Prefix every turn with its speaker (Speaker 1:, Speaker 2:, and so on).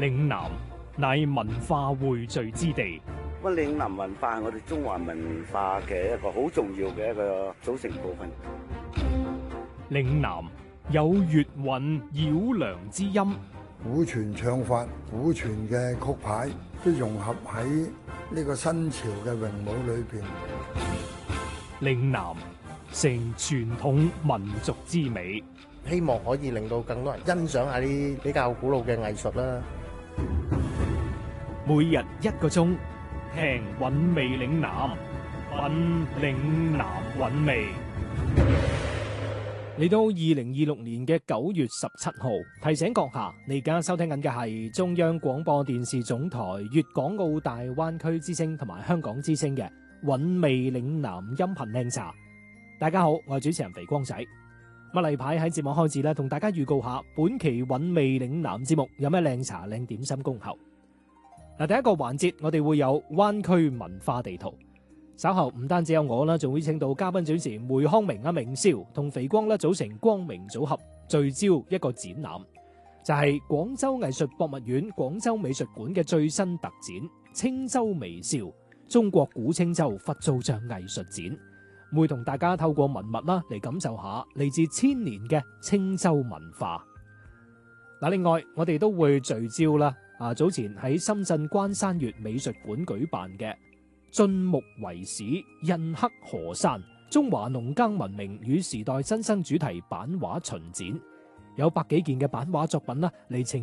Speaker 1: 嶺南乃文化匯聚之地，
Speaker 2: 咁嶺南文化係我哋中華文化嘅一個好重要嘅一個組成部分。
Speaker 1: 嶺南有粵韻繞梁之音，
Speaker 3: 古傳唱法、古傳嘅曲牌都融合喺呢個新潮嘅詠舞裏邊。
Speaker 1: 嶺南成傳統民族之美，
Speaker 4: 希望可以令到更多人欣賞下啲比較古老嘅藝術啦。
Speaker 1: 每日1個鐘，聽韻味嶺南，品嶺南韻味。嚟到2026年嘅9月17號，提醒閣下，你而家收聽緊嘅係中央廣播電視總台粵港澳大灣區之聲同埋香港之聲嘅韻味嶺南音頻靚茶。大家好，我係主持人肥光仔。例牌喺節目開始咧，同大家預告下本期韻味嶺南節目有咩靚茶靚點心恭候。第一個環節我哋會有灣區文化地圖，稍後唔單止有我啦，仲會請到嘉賓主持梅康明明少同肥光組成光明組合，聚焦一個展覽，就係廣州藝術博物院廣州美術館嘅最新特展青州微笑中國古青州佛造像藝術展，會同大家透過文物啦嚟感受下嚟自千年嘅青州文化。另外我哋都會聚焦啦，早前喺深圳關山月美術館舉辦嘅晉木遺史印刻河山中華農耕文明與時代新生主題版畫巡展，有100幾件嘅版畫作品啦嚟呈